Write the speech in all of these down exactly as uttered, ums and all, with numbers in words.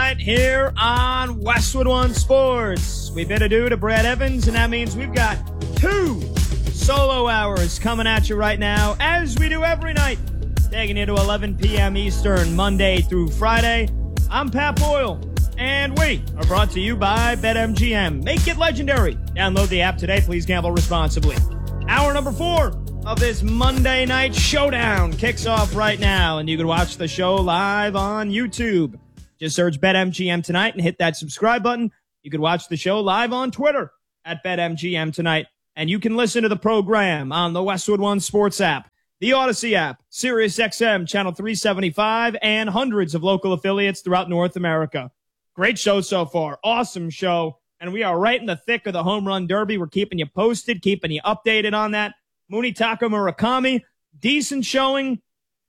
right here on Westwood One Sports. We bid adieu to Brad Evans, and that means we've got two solo hours coming at you right now, as we do every night, taking you to eleven p.m. Eastern, Monday through Friday. I'm Pat Boyle, and we are brought to you by BetMGM. Make it legendary. Download the app today. Please gamble responsibly. Hour number four of this Monday night showdown kicks off right now, and you can watch the show live on YouTube. Just search BetMGM Tonight and hit that subscribe button. You can watch the show live on Twitter at BetMGM Tonight, and you can listen to the program on the Westwood One Sports app, the Odyssey app, SiriusXM Channel three seventy-five, and hundreds of local affiliates throughout North America. Great show so far. Awesome show. And we are right in the thick of the home run derby. We're keeping you posted, keeping you updated on that. Munetaka Murakami, decent showing.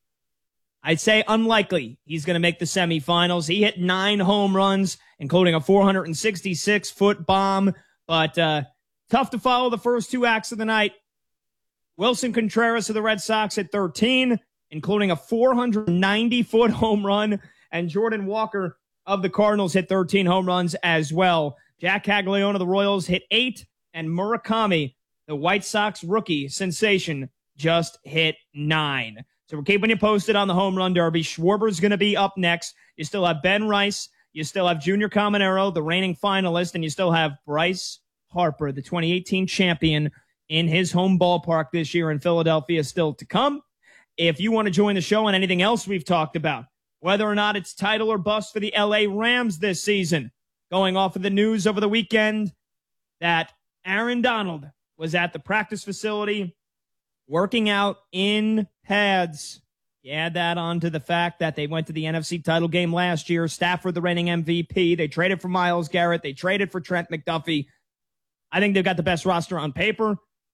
I'd say unlikely he's going to make the semifinals. He hit nine home runs, including a four hundred sixty-six foot bomb. But uh, tough to follow the first two acts of the night. Wilson Contreras of the Red Sox hit thirteen, including a four hundred ninety foot home run. And Jordan Walker of the Cardinals hit thirteen home runs as well. Jack Caglione of the Royals hit eight, and Murakami, the White Sox rookie sensation, just hit nine. So we're keeping you posted on the home run derby. Schwarber's going to be up next. You still have Ben Rice. You still have Junior Caminero, the reigning finalist, and you still have Bryce Harper, the twenty eighteen champion, in his home ballpark this year in Philadelphia, still to come. If you want to join the show on anything else we've talked about, whether or not it's title or bust for the L A Rams this season, going off of the news over the weekend that Aaron Donald was at the practice facility working out in pads. You add that on to the fact that they went to the N F C title game last year. Stafford, the reigning M V P. They traded for Myles Garrett. They traded for Trent McDuffie. I think they've got the best roster on paper.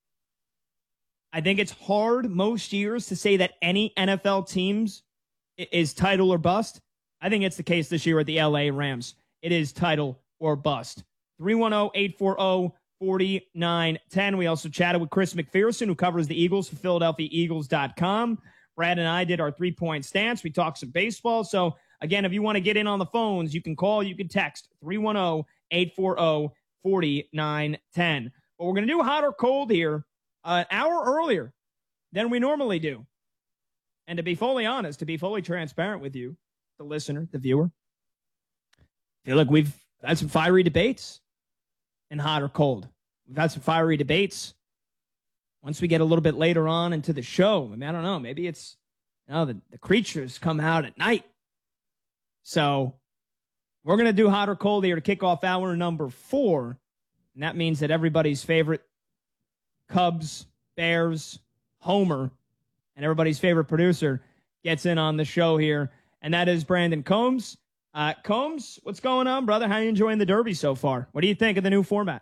I think it's hard most years to say that any N F L teams is title or bust. I think it's the case this year at the L A Rams. It is title or bust. three one zero, eight four zero, four nine one zero. We also chatted with Chris McPherson, who covers the Eagles for Philadelphia Eagles dot com. Brad and I did our three-point stance. We talked some baseball. So, again, if you want to get in on the phones, you can call, you can text three one zero, eight four zero, four nine one zero. But we're going to do hot or cold here uh, an hour earlier than we normally do. And to be fully honest, to be fully transparent with you, the listener, the viewer, I feel like we've had some fiery debates in hot or cold. We've had some fiery debates. Once we get a little bit later on into the show, I mean, I don't know, maybe it's, you know, the, the creatures come out at night. So we're going to do hot or cold here to kick off hour number four. And that means that everybody's favorite Cubs, Bears, Homer, and everybody's favorite producer gets in on the show here. And that is Brandon Combs. Uh, Combs, what's going on, brother? How are you enjoying the Derby so far? What do you think of the new format?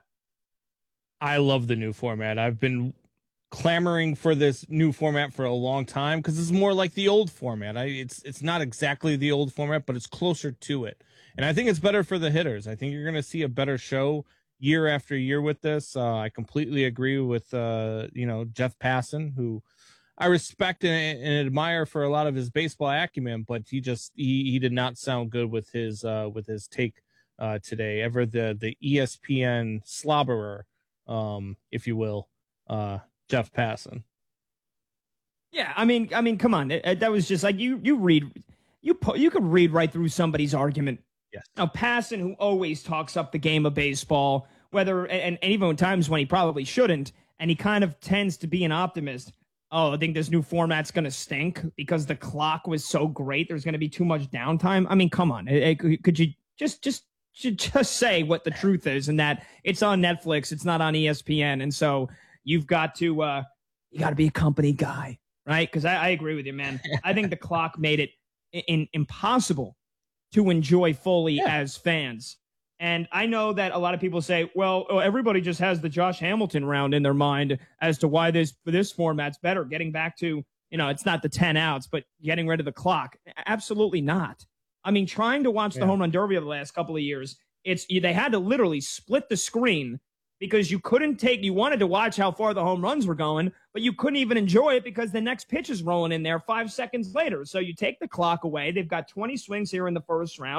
I love the new format. I've been clamoring for this new format for a long time because it's more like the old format. I, it's it's not exactly the old format, but it's closer to it. And I think it's better for the hitters. I think you're going to see a better show year after year with this. Uh, I completely agree with uh, you know Jeff Passan, who I respect and, and admire for a lot of his baseball acumen, but he just he, he did not sound good with his uh, with his take uh, today. Ever the the E S P N slobberer, um, if you will, uh, Jeff Passan. Yeah, I mean, I mean, come on, it, it, that was just like you you read you po- you could read right through somebody's argument. Yes. Now, Passan, who always talks up the game of baseball, whether and, and even times when he probably shouldn't, and he kind of tends to be an optimist. Oh, I think this new format's going to stink because the clock was so great. There's going to be too much downtime. I mean, come on. Could you just just just say what the truth is, and that it's on Netflix, it's not on E S P N, and so you've got to uh, you got to be a company guy, right? Because I, I agree with you, man. I think the clock made it in, impossible to enjoy fully yeah. as fans. And I know that a lot of people say, well, oh, everybody just has the Josh Hamilton round in their mind as to why this this format's better. Getting back to, you know, it's not the ten outs, but getting rid of the clock. Absolutely not. I mean, trying to watch yeah. the home run derby over the last couple of years, it's they had to literally split the screen because you couldn't take, you wanted to watch how far the home runs were going, but you couldn't even enjoy it because the next pitch is rolling in there five seconds later. So you take the clock away. They've got twenty swings here in the first round.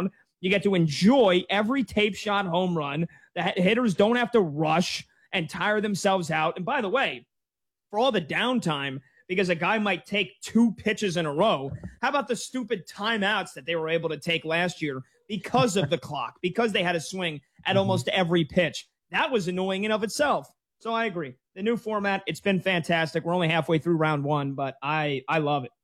You get to enjoy every tape shot home run. The hitters don't have to rush and tire themselves out. And by the way, for all the downtime, because a guy might take two pitches in a row, how about the stupid timeouts that they were able to take last year because of the clock, because they had to swing at almost every pitch? That was annoying in of itself. So I agree. The new format, it's been fantastic. We're only halfway through round one, but I, I love it.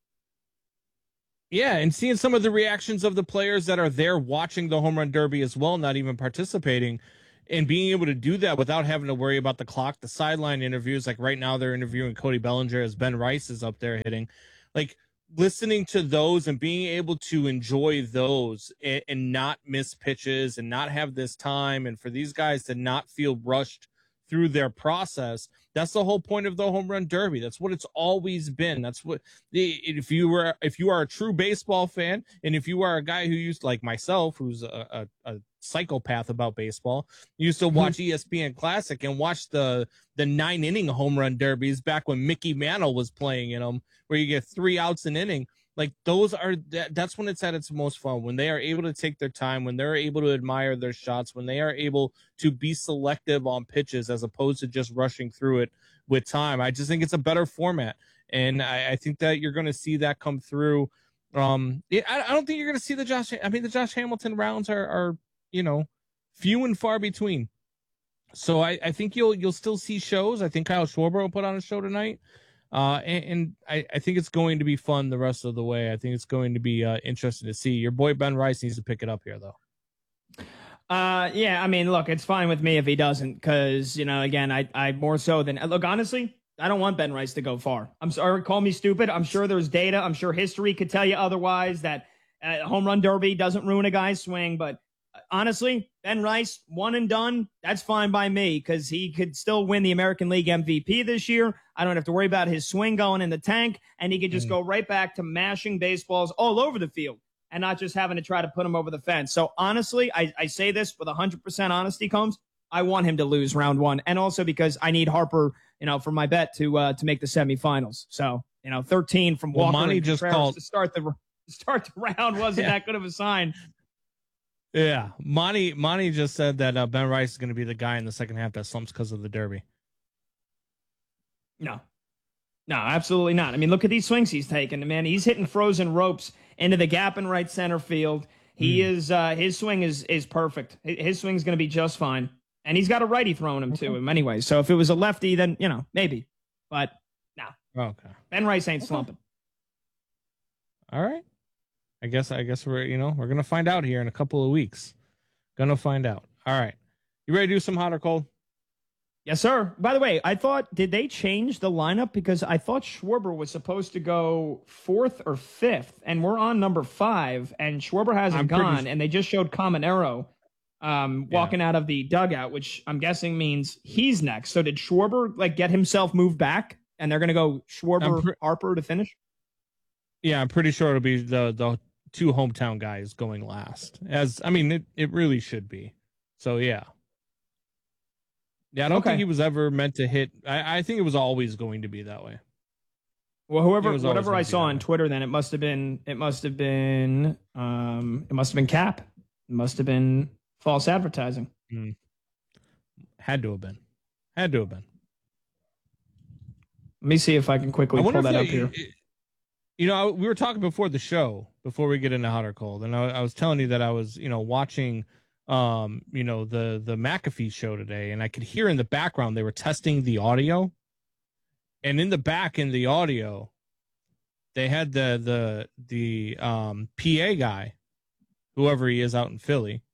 Yeah, and seeing some of the reactions of the players that are there watching the home run derby as well, not even participating, and being able to do that without having to worry about the clock, the sideline interviews, like right now they're interviewing Cody Bellinger as Ben Rice is up there hitting. Like, listening to those and being able to enjoy those and, and not miss pitches and not have this time, and for these guys to not feel rushed through their process. That's the whole point of the home run derby. That's what it's always been. That's what, if you were, if you are a true baseball fan, and if you are a guy who used, like myself, who's a, a, a psychopath about baseball, used to watch E S P N Classic and watch the the nine inning home run derbies back when Mickey Mantle was playing in them, where you get three outs an inning. Like, those are, that, that's when it's at its most fun, when they are able to take their time, when they're able to admire their shots, when they are able to be selective on pitches as opposed to just rushing through it with time. I just think it's a better format, and I, I think that you're going to see that come through. Um, it, I, I don't think you're going to see the Josh. I mean, the Josh Hamilton rounds are, are you know, few and far between. So I, I think you'll you'll still see shows. I think Kyle Schwarber will put on a show tonight. Uh, and, and I, I think it's going to be fun the rest of the way. I think it's going to be uh, interesting to see. Your boy Ben Rice needs to pick it up here, though. Uh, yeah, I mean, look, it's fine with me if he doesn't, because, you know, again, I, I more so than, look, honestly, I don't want Ben Rice to go far. I'm sorry, call me stupid. I'm sure there's data. I'm sure history could tell you otherwise, that uh, home run derby doesn't ruin a guy's swing, but honestly, Ben Rice, one and done, that's fine by me, because he could still win the American League M V P this year. I don't have to worry about his swing going in the tank, and he could just mm. go right back to mashing baseballs all over the field and not just having to try to put him over the fence. So honestly, I, I say this with one hundred percent honesty, Combs, I want him to lose round one, and also because I need Harper, you know, for my bet to uh, to make the semifinals. So, you know, thirteen from Walker well, and just called- to start the start the round wasn't yeah. that good of a sign. Yeah, Monty Monty just said that uh, Ben Rice is going to be the guy in the second half that slumps because of the derby. No, no, absolutely not. I mean, look at these swings he's taking. Man, he's hitting frozen ropes into the gap in right center field. He mm. is uh, his swing is is perfect. His swing is going to be just fine, and he's got a righty throwing him okay. to him anyway. So if it was a lefty, then you know maybe, but no. Okay. Ben Rice ain't okay. slumping. All right. I guess I guess we're you know we're gonna find out here in a couple of weeks. Gonna find out. All right, you ready to do some hot or cold? Yes, sir. By the way, I thought, did they change the lineup? Because I thought Schwarber was supposed to go fourth or fifth, and we're on number five, and Schwarber hasn't I'm gone, pretty... and they just showed Caminero um, yeah. walking out of the dugout, which I'm guessing means he's next. So did Schwarber like get himself moved back, and they're gonna go Schwarber pre- Harper to finish? Yeah, I'm pretty sure it'll be the the. two hometown guys going last, as I mean it, it really should be. So yeah yeah I don't okay. think he was ever meant to hit. I, I think it was always going to be that way. Well, whoever whatever I saw on Twitter, then it must have been it must have been um it must have been cap. It must have been false advertising. Mm. Had to have been had to have been Let me see if I can quickly I pull that up here. It, You know, we were talking before the show, before we get into hot or cold, and I, I was telling you that I was, you know, watching, um, you know, the the McAfee show today, and I could hear in the background they were testing the audio, and in the back in the audio, they had the the the um, P A guy, whoever he is out in Philly,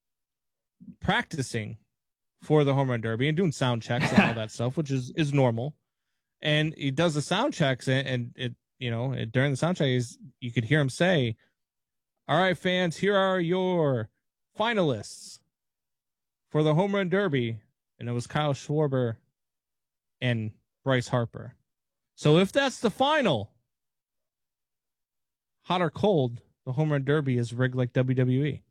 practicing for the home run derby and doing sound checks and all that stuff, which is is normal, and he does the sound checks and, and it. You know, during the sound check, you could hear him say, "All right, fans, here are your finalists for the home run derby," and it was Kyle Schwarber and Bryce Harper. So if that's the final, hot or cold, the home run derby is rigged like W W E.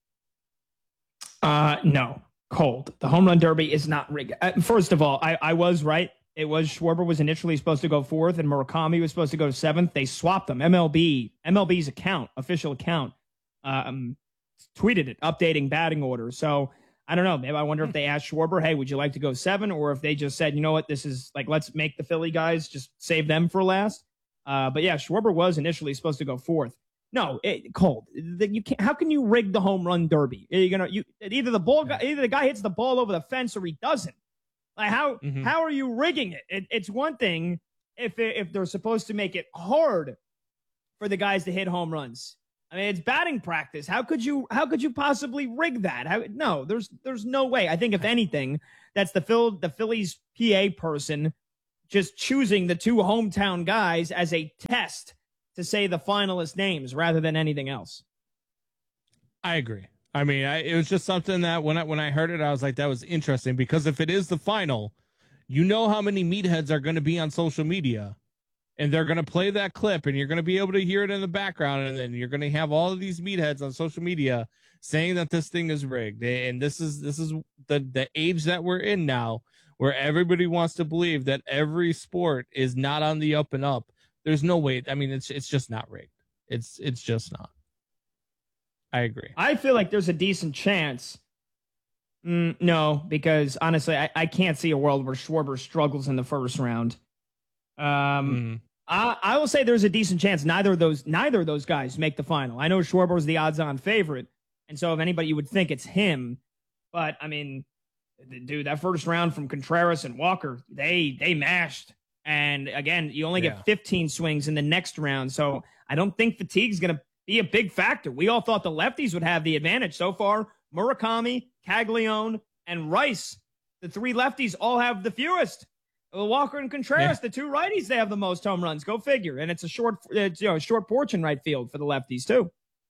Uh, no, cold. The home run derby is not rigged. Uh, first of all, I, I was right. It was Schwarber was initially supposed to go fourth, and Murakami was supposed to go seventh. They swapped them. M L B, M L B's account, official account, um, tweeted it, updating batting order. So I don't know. Maybe I wonder if they asked Schwarber, hey, would you like to go seven? Or if they just said, you know what, this is like, let's make the Philly guys just save them for last. Uh, but yeah, Schwarber was initially supposed to go fourth. No, it, cold. You can't. How can you rig the home run derby? You're gonna you either the ball, yeah. either the guy hits the ball over the fence or he doesn't. Like how mm-hmm. how are you rigging it? it? It's one thing if it, if they're supposed to make it hard for the guys to hit home runs. I mean, it's batting practice. How could you how could you possibly rig that? How, no, there's there's no way. I think if anything, that's the Phil the Phillies P A person just choosing the two hometown guys as a test to say the finalist names rather than anything else. I agree. I mean, I, it was just something that when I when I heard it, I was like, that was interesting because if it is the final, you know how many meatheads are going to be on social media, and they're going to play that clip, and you're going to be able to hear it in the background, and then you're going to have all of these meatheads on social media saying that this thing is rigged, and this is this is the the age that we're in now, where everybody wants to believe that every sport is not on the up and up. There's no way. I mean, it's it's just not rigged. It's it's just not. I agree. I feel like there's a decent chance. Mm, no, because honestly, I, I can't see a world where Schwarber struggles in the first round. Um, mm. I, I will say there's a decent chance neither of those neither of those guys make the final. I know Schwarber is the odds-on favorite, and so if anybody, you would think it's him. But I mean, dude, that first round from Contreras and Walker, they they mashed. And again, you only get yeah. fifteen swings in the next round. So I don't think fatigue's going to be a big factor. We all thought the lefties would have the advantage. So far, Murakami, Caglione, and Rice, the three lefties, all have the fewest. Walker and Contreras, yeah. the two righties, they have the most home runs. Go figure. And it's a short, it's, you know, short porch in right field for the lefties, too.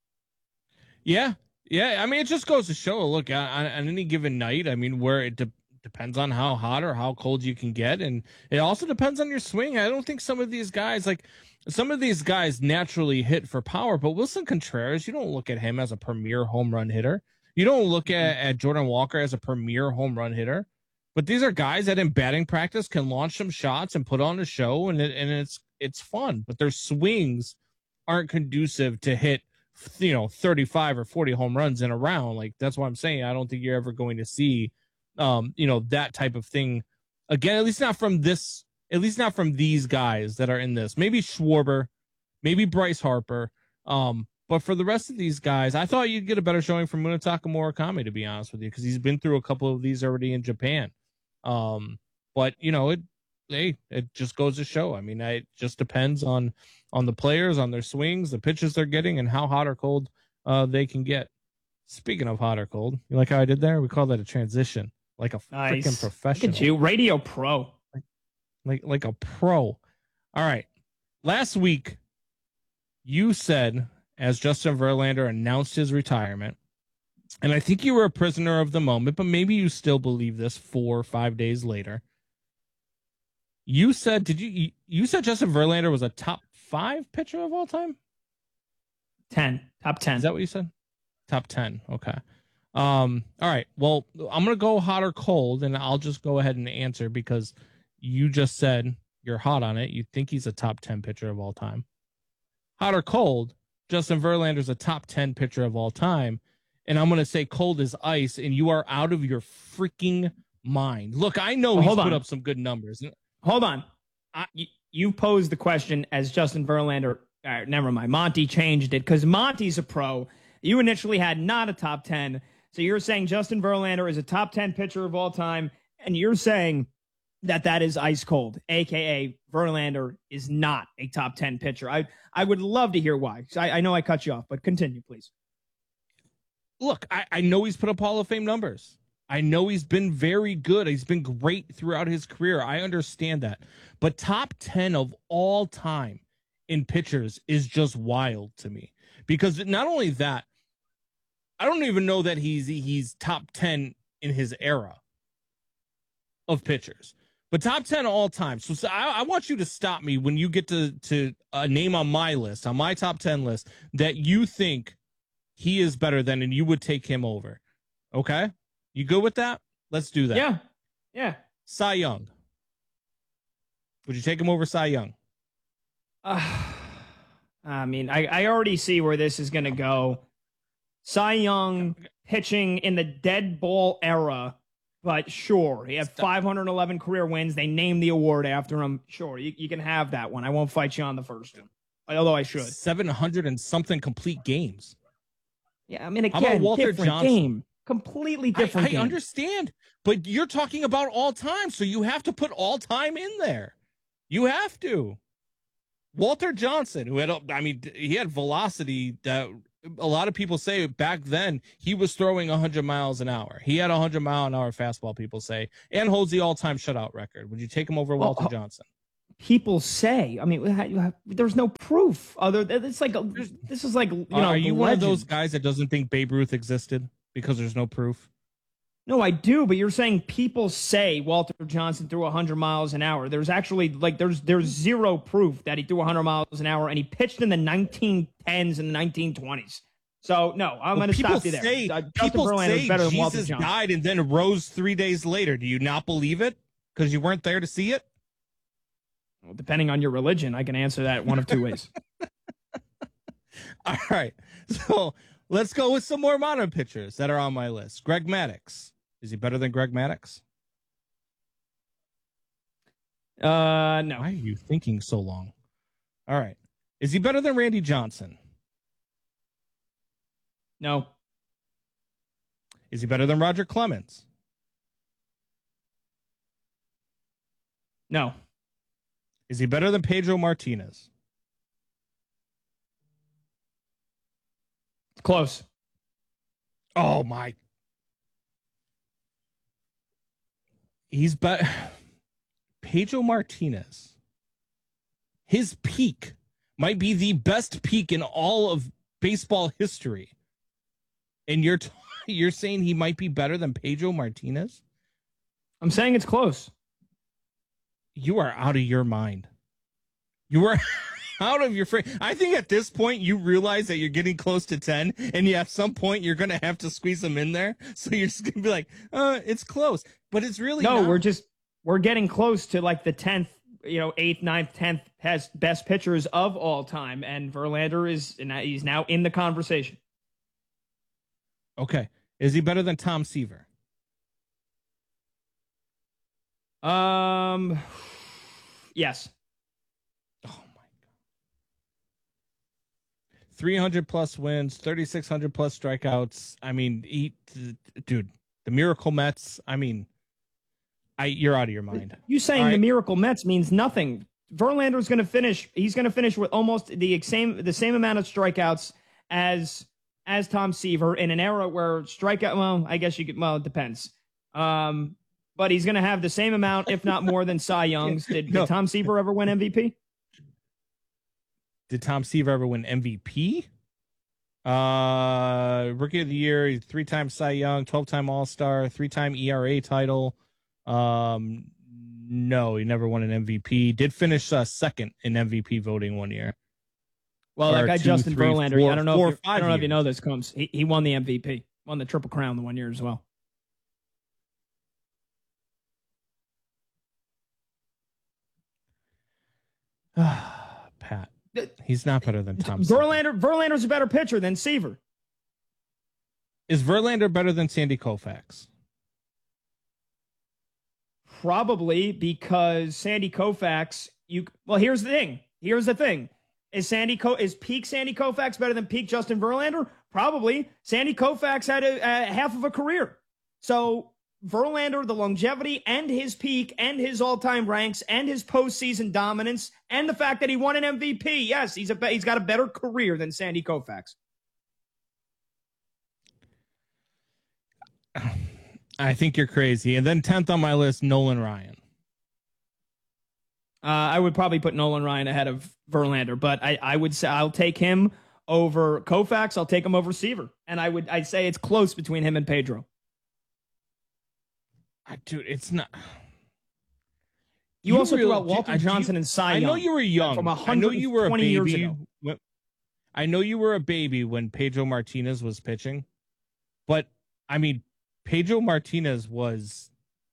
Yeah. Yeah. I mean, it just goes to show, look, on, on any given night, I mean, where it de- depends on how hot or how cold you can get. And it also depends on your swing. I don't think some of these guys, like some of these guys naturally hit for power, but Wilson Contreras, you don't look at him as a premier home run hitter. You don't look at, at Jordan Walker as a premier home run hitter. But these are guys that in batting practice can launch some shots and put on a show, and it, and it's it's fun. But their swings aren't conducive to hit, you know, thirty-five or forty home runs in a round. Like, that's what I'm saying. I don't think you're ever going to see, um, you know, that type of thing again. At least not from this. At least not from these guys that are in this. Maybe Schwarber, maybe Bryce Harper. Um, but for the rest of these guys, I thought you'd get a better showing from Munetaka Murakami, to be honest with you, because he's been through a couple of these already in Japan. Um, but you know, it, hey, it just goes to show. I mean, I, it just depends on, on the players, on their swings, the pitches they're getting, and how hot or cold, uh, they can get. Speaking of hot or cold, you like how I did there? We call that a transition, like a nice. Freaking professional. Look at you, radio pro, like, like, like a pro. All right. Last week, you said, as Justin Verlander announced his retirement, and I think you were a prisoner of the moment, but maybe you still believe this four or five days later. You said, did you, you said Justin Verlander was a top five pitcher of all time? ten, top ten. Is that what you said? Top ten. Okay. Um, all right. Well, I'm going to go hot or cold, and I'll just go ahead and answer because you just said you're hot on it. You think he's a top ten pitcher of all time. Hot or cold, Justin Verlander's a top ten pitcher of all time. And I'm going to say cold as ice, and you are out of your freaking mind. Look, I know well, he's put up some good numbers. Hold on. I, you, you posed the question as Justin Verlander. All right, never mind. Monty changed it because Monty's a pro. You initially had not a top ten. So you're saying Justin Verlander is a top ten pitcher of all time, and you're saying that that is ice cold, a k a. Verlander is not a top ten pitcher. I, I would love to hear why. I, I know I cut you off, but continue, please. Look, I, I know he's put up Hall of Fame numbers. I know he's been very good. He's been great throughout his career. I understand that. But top ten of all time in pitchers is just wild to me. Because not only that, I don't even know that he's he's top ten in his era of pitchers. But top ten all time. So, so I, I want you to stop me when you get to, to a name on my list, on my top ten list, that you think he is better than, and you would take him over. Okay? You good with that? Let's do that. Yeah. Yeah. Cy Young. Would you take him over Cy Young? Uh, I mean, I, I already see where this is going to go. Cy Young pitching in the dead ball era. But sure, he had five hundred eleven career wins. They named the award after him. Sure, you, you can have that one. I won't fight you on the first one, although I should. seven hundred and something complete games. Yeah, I mean, again, Walter different Johnson? game. Completely different I, I game. understand, but you're talking about all time, so you have to put all time in there. You have to. Walter Johnson, who had, I mean, he had velocity that a lot of people say back then he was throwing one hundred miles an hour. He had a one hundred mile an hour fastball, people say, and holds the all-time shutout record. Would you take him over Walter oh, Johnson? People say. I mean, there's no proof. Other, it's like a, this is like you know. Are you legend. one of those guys that doesn't think Babe Ruth existed because there's no proof? No, I do, but you're saying people say Walter Johnson threw one hundred miles an hour. There's actually like there's there's zero proof that he threw one hundred miles an hour, and he pitched in the nineteen tens and the nineteen twenties. So no, I'm well, going to stop you there. Say, uh, people say better Jesus than Walter Johnson. died and then rose three days later. Do you not believe it because you weren't there to see it? Well, depending on your religion, I can answer that one of two ways. All right, so let's go with some more modern pitchers that are on my list. Greg Maddux. Is he better than Greg Maddux? Uh, no. Why are you thinking so long? All right. Is he better than Randy Johnson? No. Is he better than Roger Clemens? No. Is he better than Pedro Martinez? Close. Oh, my. He's better. Pedro Martinez. His peak might be the best peak in all of baseball history. And you're t- you're saying he might be better than Pedro Martinez? I'm saying it's close. You are out of your mind. You are out of your frame. I think at this point you realize that you're getting close to ten, and at some point you're going to have to squeeze them in there. So you're just going to be like, uh, it's close. But it's really no, not. we're just, we're getting close to like the tenth, you know, eighth, ninth, tenth has best pitchers of all time. And Verlander is, he's now in the conversation. Okay. Is he better than Tom Seaver? Um, yes. Oh my God. three hundred plus wins, thirty-six hundred plus strikeouts. I mean, he, dude, the Miracle Mets. I mean, I, you're out of your mind. You saying right. The Miracle Mets means nothing. Verlander's going to finish. He's going to finish with almost the same, the same amount of strikeouts as, as Tom Seaver in an era where strikeout, well, I guess you could, well, it depends. Um, but he's going to have the same amount, if not more, than Cy Young's. Did, no. did Tom Seaver ever win M V P? Did Tom Seaver ever win M V P? Uh, Rookie of the Year, three-time Cy Young, twelve-time All-Star, three-time E R A title. Um, no, he never won an M V P. Did finish uh, second in M V P voting one year. Well, that guy Justin three, Verlander, four, I don't know. Four, if, I don't know if you know this, Combs. He, he won the M V P, won the Triple Crown the one year as well. Pat, he's not better than Tom. Verlander. Seaver. Verlander's a better pitcher than Seaver. Is Verlander better than Sandy Koufax? Probably, because Sandy Koufax. You well, here's the thing. Here's the thing. Is Sandy Co- is peak Sandy Koufax better than peak Justin Verlander? Probably. Sandy Koufax had a, a half of a career. So Verlander, the longevity and his peak and his all-time ranks and his postseason dominance and the fact that he won an M V P. Yes, he's a he's got a better career than Sandy Koufax. I think you're crazy. And then tenth on my list, Nolan Ryan. Uh, I would probably put Nolan Ryan ahead of Verlander, but I, I would say I'll take him over Koufax. I'll take him over Seaver, and I would I'd say it's close between him and Pedro. I, dude, it's not. You, you also threw out Walter I, Johnson you, and Cy Young. I know you were young. From I know you were a baby. Years ago. When, I know you were a baby when Pedro Martinez was pitching, but I mean, Pedro Martinez was.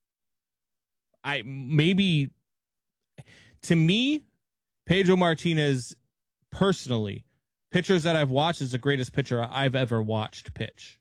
I maybe. To me, Pedro Martinez personally pitchers that I've watched is the greatest pitcher I've ever watched pitch.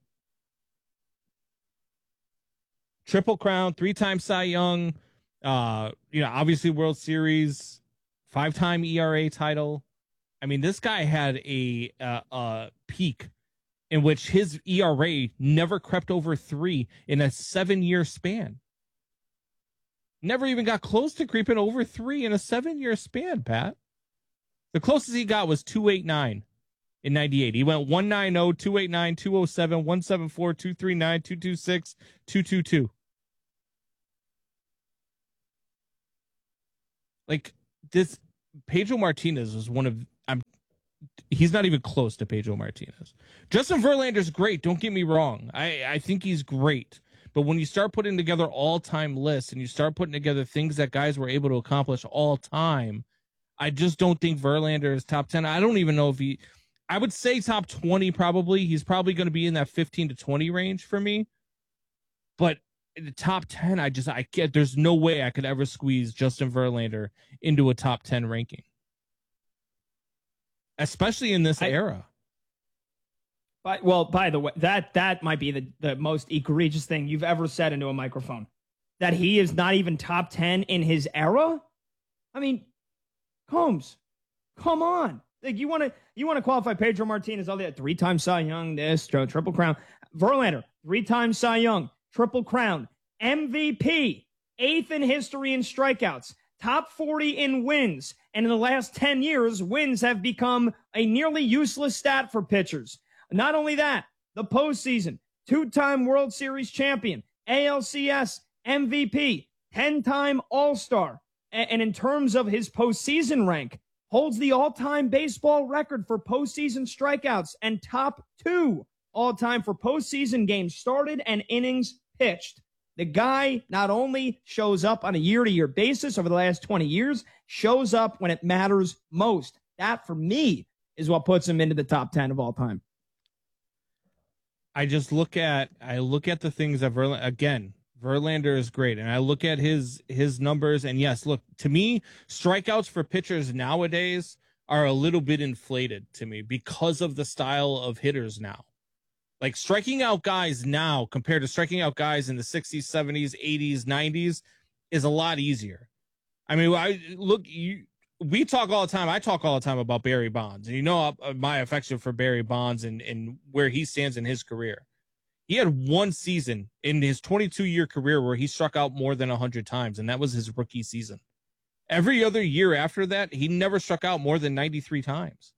Triple Crown, three-time Cy Young, uh, you know, obviously World Series, five-time E R A title. I mean, this guy had a uh, uh, peak in which his E R A never crept over three in a seven-year span. Never even got close to creeping over three in a seven-year span, Pat. The closest he got was two eighty-nine in ninety-eight. He went one ninety, two eighty-nine, two oh seven, one seventy-four, two thirty-nine, two twenty-six, two twenty-two. Like, this, Pedro Martinez was one of, I'm, he's not even close to Pedro Martinez. Justin Verlander's great, don't get me wrong. I, I think he's great. But when you start putting together all-time lists and you start putting together things that guys were able to accomplish all time, I just don't think Verlander is top ten. I don't even know if he, I would say top twenty probably. He's probably going to be in that fifteen to twenty range for me. But in the top ten, I just, I can't, there's no way I could ever squeeze Justin Verlander into a top ten ranking. Especially in this I, era. By, well, by the way, that, that might be the, the most egregious thing you've ever said into a microphone. That he is not even top ten in his era? I mean, Combs, come on. Like, you want to you want to qualify Pedro Martinez, all that three-time Cy Young, this, triple crown. Verlander, three-time Cy Young, triple crown, M V P, eighth in history in strikeouts, top forty in wins, and in the last ten years, wins have become a nearly useless stat for pitchers. Not only that, the postseason, two-time World Series champion, A L C S M V P, ten-time All-Star, and in terms of his postseason rank, holds the all-time baseball record for postseason strikeouts and top two all-time for postseason games started and innings pitched. The guy not only shows up on a year-to-year basis over the last twenty years, shows up when it matters most. That, for me, is what puts him into the top ten of all time. I just look at I look at the things that Verlander, again, Verlander is great, and I look at his his numbers, and yes, look, to me, strikeouts for pitchers nowadays are a little bit inflated to me because of the style of hitters now. Like, striking out guys now compared to striking out guys in the sixties, seventies, eighties, nineties is a lot easier. I mean, I look, you, we talk all the time. I talk all the time about Barry Bonds, and you know my affection for Barry Bonds and, and where he stands in his career. He had one season in his twenty-two year career where he struck out more than one hundred times, and that was his rookie season. Every other year after that, he never struck out more than ninety-three times.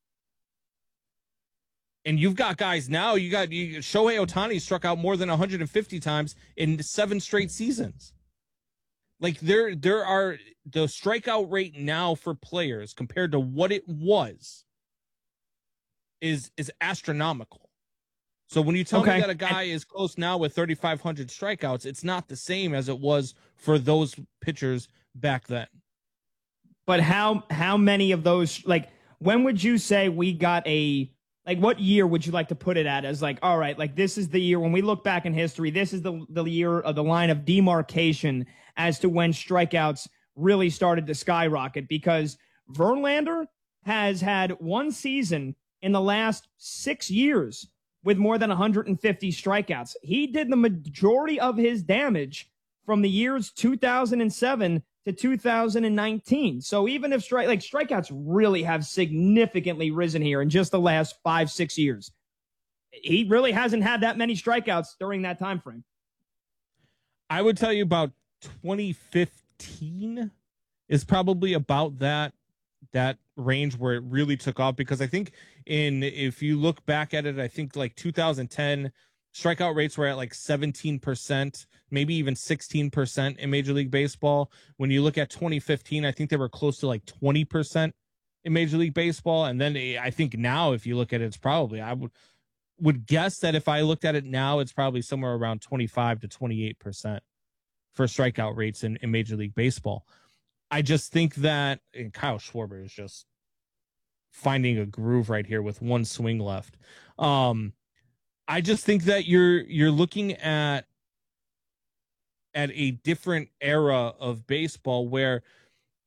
And you've got guys now, you got you, Shohei Ohtani struck out more than one hundred fifty times in seven straight seasons. Like, there, there are the strikeout rate now for players compared to what it was is, is astronomical. So when you tell okay. me that a guy is close now with thirty-five hundred strikeouts, it's not the same as it was for those pitchers back then. But how how many of those, like, when would you say we got a, like, what year would you like to put it at as, like, all right, like, this is the year, when we look back in history, this is the, the year of the line of demarcation as to when strikeouts really started to skyrocket? Because Verlander has had one season in the last six years with more than one hundred fifty strikeouts. He did the majority of his damage from the years two thousand seven to two thousand nineteen. So even if strike like strikeouts really have significantly risen here in just the last five, six years, he really hasn't had that many strikeouts during that time frame. I would tell you about twenty fifteen is probably about that that range where it really took off, because I think in if you look back at it, I think like two thousand ten strikeout rates were at like seventeen percent, maybe even sixteen percent in Major League Baseball. When you look at twenty fifteen, I think they were close to like twenty percent in Major League Baseball. And then I think now, if you look at it, it's probably, I would would guess that if I looked at it now, it's probably somewhere around twenty-five to twenty-eight percent for strikeout rates in, in Major League Baseball. I just think that and Kyle Schwarber is just finding a groove right here with one swing left. Um, I just think that you're you're looking at at a different era of baseball where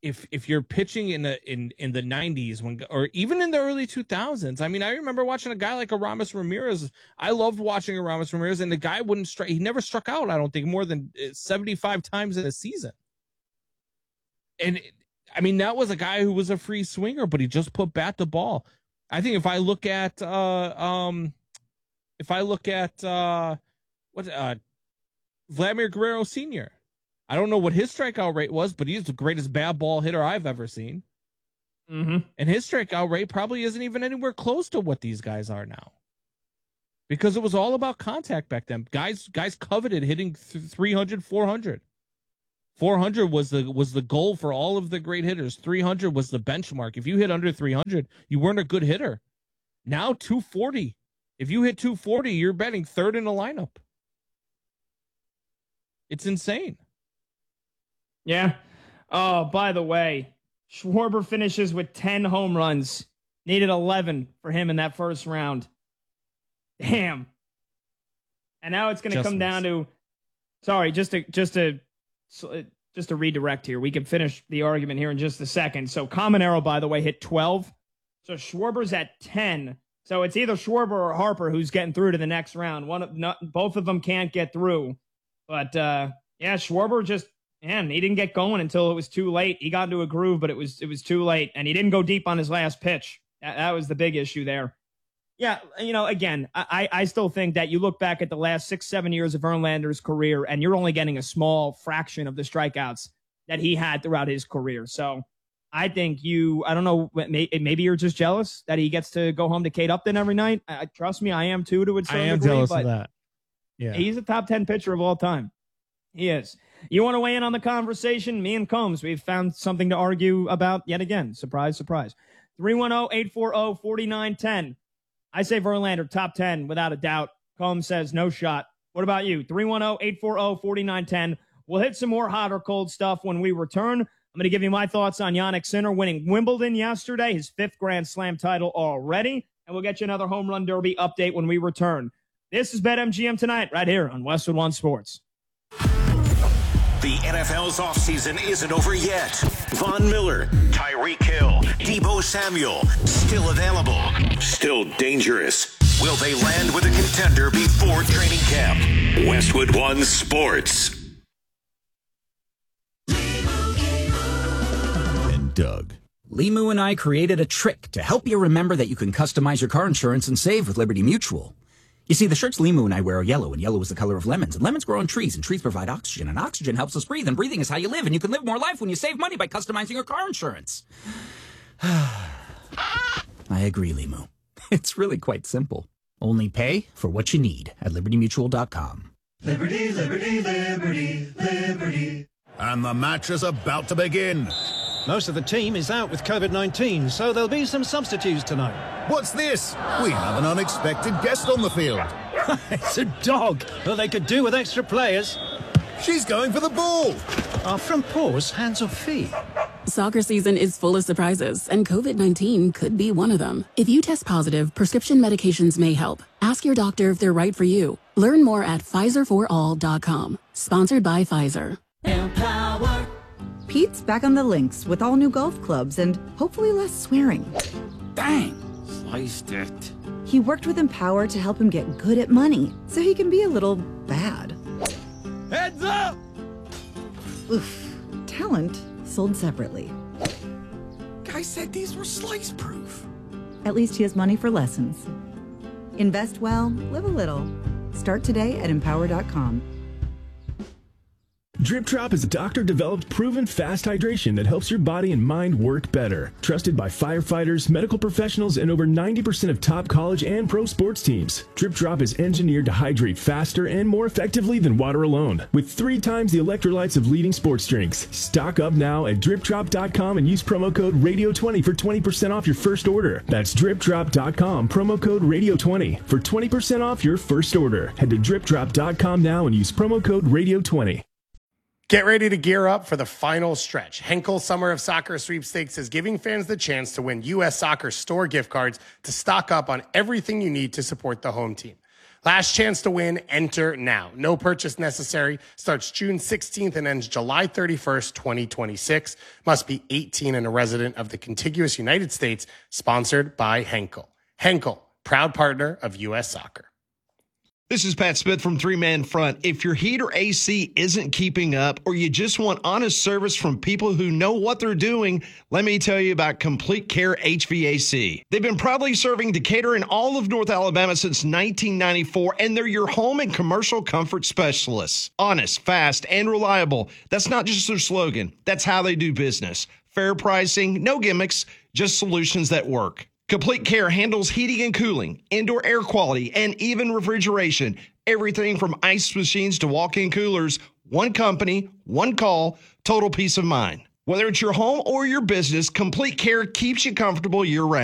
if if you're pitching in the in in the nineties when or even in the early two thousands, I mean, I remember watching a guy like Aramis Ramirez. I loved watching Aramis Ramirez, and the guy wouldn't strike. He never struck out, I don't think, more than seventy-five times in a season. And I mean, that was a guy who was a free swinger, but he just put bat to ball. I think if I look at uh um if I look at uh what uh Vladimir Guerrero Senior, I don't know what his strikeout rate was, but he's the greatest bad ball hitter I've ever seen. Mm-hmm. And his strikeout rate probably isn't even anywhere close to what these guys are now. Because it was all about contact back then. Guys guys coveted hitting three hundred, four hundred. four hundred was the was the goal for all of the great hitters. three hundred was the benchmark. If you hit under three hundred, you weren't a good hitter. Now two forty. If you hit two forty, you're batting third in the lineup. It's insane. Yeah. Oh, by the way, Schwarber finishes with ten home runs. Needed eleven for him in that first round. Damn. And now it's going to come down to, sorry, just to just to just to redirect here. We can finish the argument here in just a second. So Caminero, by the way, hit twelve. So Schwarber's at ten. So it's either Schwarber or Harper who's getting through to the next round. One of not, both of them can't get through. But uh, yeah, Schwarber just. Man, he didn't get going until it was too late. He got into a groove, but it was it was too late, and he didn't go deep on his last pitch. That, that was the big issue there. Yeah, you know, again, I, I still think that you look back at the last six, seven years of Verlander's career, and you're only getting a small fraction of the strikeouts that he had throughout his career. So I think you, I don't know, maybe you're just jealous that he gets to go home to Kate Upton every night. I, trust me, I am too to a certain I am degree, jealous but of that. Yeah, he's a top ten pitcher of all time. He is. You want to weigh in on the conversation? Me and Combs, we've found something to argue about yet again. Surprise, surprise. three one zero, eight four zero, four nine one zero. I say Verlander, top ten, without a doubt. Combs says no shot. What about you? three one zero, eight four zero, four nine one zero. We'll hit some more hot or cold stuff when we return. I'm going to give you my thoughts on Jannik Sinner winning Wimbledon yesterday, his fifth Grand Slam title already. And we'll get you another Home Run Derby update when we return. This is BetMGM Tonight, right here on Westwood One Sports. The N F L's offseason isn't over yet. Von Miller, Tyreek Hill, Deebo Samuel, still available, still dangerous. Will they land with a contender before training camp? Westwood One Sports. And Doug. Limu and I created a trick to help you remember that you can customize your car insurance and save with Liberty Mutual. You see, the shirts Limu and I wear are yellow, and yellow is the color of lemons, and lemons grow on trees, and trees provide oxygen, and oxygen helps us breathe, and breathing is how you live, and you can live more life when you save money by customizing your car insurance. I agree, Limu. It's really quite simple. Only pay for what you need at liberty mutual dot com. Liberty, liberty, liberty, liberty. And the match is about to begin. Most of the team is out with COVID nineteen, so there'll be some substitutes tonight. What's this? We have an unexpected guest on the field. It's a dog. Well, they could do with extra players. She's going for the ball. Are front paws hands or feet? Soccer season is full of surprises, and COVID nineteen could be one of them. If you test positive, prescription medications may help. Ask your doctor if they're right for you. Learn more at Pfizer for all dot com. Sponsored by Pfizer. Empower. Pete's back on the links with all new golf clubs and hopefully less swearing. Dang! Sliced it. He worked with Empower to help him get good at money, so he can be a little bad. Heads up! Oof. Talent sold separately. Guy said these were slice proof. At least he has money for lessons. Invest well, live a little. Start today at empower dot com. Drip Drop is a doctor-developed, proven fast hydration that helps your body and mind work better. Trusted by firefighters, medical professionals, and over ninety percent of top college and pro sports teams. Drip Drop is engineered to hydrate faster and more effectively than water alone, with three times the electrolytes of leading sports drinks. Stock up now at drip drop dot com and use promo code radio twenty for twenty percent off your first order. That's drip drop dot com, promo code radio twenty for twenty percent off your first order. Head to drip drop dot com now and use promo code radio twenty. Get ready to gear up for the final stretch. Henkel Summer of Soccer Sweepstakes is giving fans the chance to win U S Soccer store gift cards to stock up on everything you need to support the home team. Last chance to win. Enter now. No purchase necessary. Starts June sixteenth and ends July thirty-first, twenty twenty-six. Must be eighteen and a resident of the contiguous United States. Sponsored by Henkel. Henkel, proud partner of U S Soccer. This is Pat Smith from Three Man Front. If your heat or A C isn't keeping up, or you just want honest service from people who know what they're doing, let me tell you about Complete Care H V A C. They've been proudly serving Decatur and all of North Alabama since nineteen ninety-four, and they're your home and commercial comfort specialists. Honest, fast, and reliable. That's not just their slogan. That's how they do business. Fair pricing, no gimmicks, just solutions that work. Complete Care handles heating and cooling, indoor air quality, and even refrigeration. Everything from ice machines to walk-in coolers. One company, one call, total peace of mind. Whether it's your home or your business, Complete Care keeps you comfortable year-round.